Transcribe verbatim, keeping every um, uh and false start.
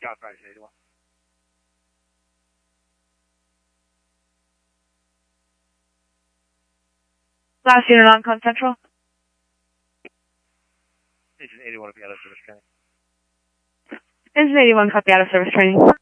South Riders eighty-one. Last unit on Con Central. Agent eighty-one, if you out of service training. Engine eighty-one, copy out of service training.